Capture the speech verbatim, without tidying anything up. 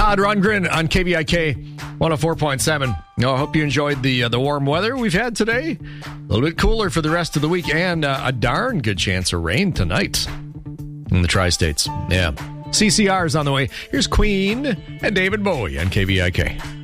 Todd Rundgren on K V I K one oh four point seven. No, I hope you enjoyed the uh, the warm weather we've had today. A little bit cooler for the rest of the week, and uh, a darn good chance of rain tonight in the Tri-States. Yeah. C C R is on the way. Here's Queen and David Bowie on K V I K.